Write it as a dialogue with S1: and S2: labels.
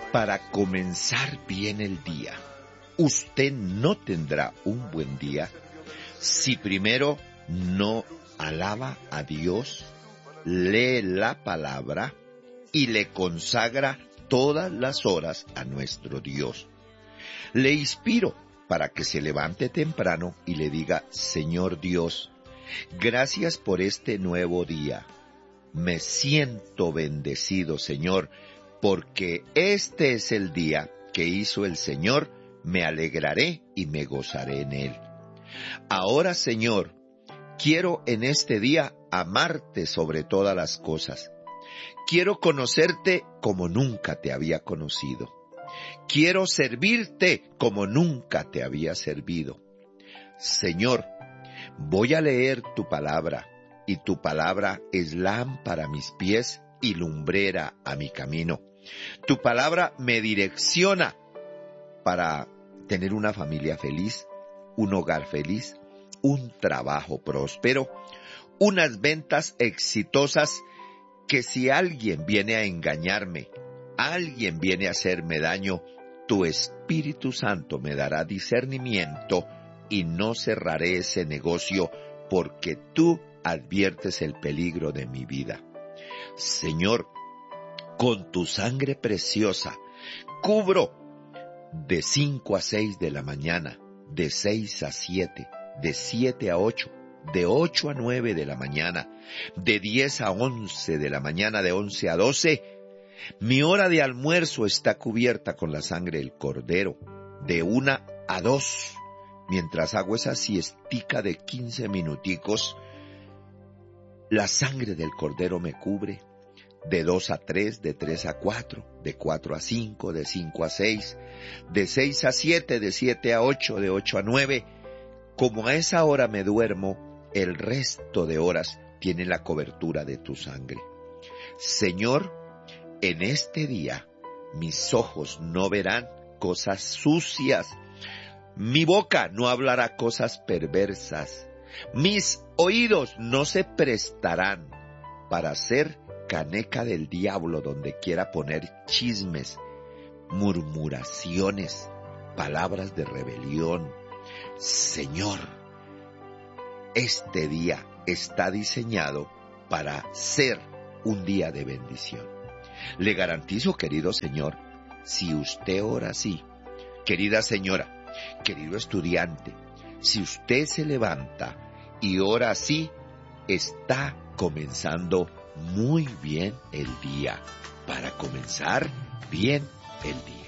S1: Para comenzar bien el día, usted no tendrá un buen día si primero no alaba a Dios, lee la palabra y le consagra todas las horas a nuestro Dios. Le inspiro para que se levante temprano y le diga: Señor Dios, gracias por este nuevo día. Me siento bendecido, Señor, porque este es el día que hizo el Señor. Me alegraré y me gozaré en él. Ahora, Señor, quiero en este día amarte sobre todas las cosas. Quiero conocerte como nunca te había conocido. Quiero servirte como nunca te había servido. Señor, voy a leer tu palabra, y tu palabra es lámpara a mis pies y lumbrera a mi camino. Tu palabra me direcciona para tener una familia feliz, un hogar feliz, un trabajo próspero, unas ventas exitosas, que si alguien viene a engañarme, alguien viene a hacerme daño, tu Espíritu Santo me dará discernimiento y no cerraré ese negocio, porque tú adviertes el peligro de mi vida. Señor, con tu sangre preciosa, cubro de 5 a 6 de la mañana, de 6 a 7, de 7 a 8, de 8 a 9 de la mañana, de 10 a 11 de la mañana, de 11 a 12. Mi hora de almuerzo está cubierta con la sangre del Cordero, de 1 a 2. Mientras hago esa siestica de 15 minuticos, la sangre del Cordero me cubre. De 2 a 3, de 3 a 4, de 4 a 5, de 5 a 6, de 6 a 7, de 7 a 8, de 8 a 9. Como a esa hora me duermo, el resto de horas tiene la cobertura de tu sangre. Señor, en este día mis ojos no verán cosas sucias, mi boca no hablará cosas perversas, mis oídos no se prestarán para hacer caneca del diablo donde quiera poner chismes, murmuraciones, palabras de rebelión. Señor, este día está diseñado para ser un día de bendición. Le garantizo, querido Señor, si usted ora así, querida señora, querido estudiante, si usted se levanta y ora así, está comenzando muy bien el día, para comenzar bien el día.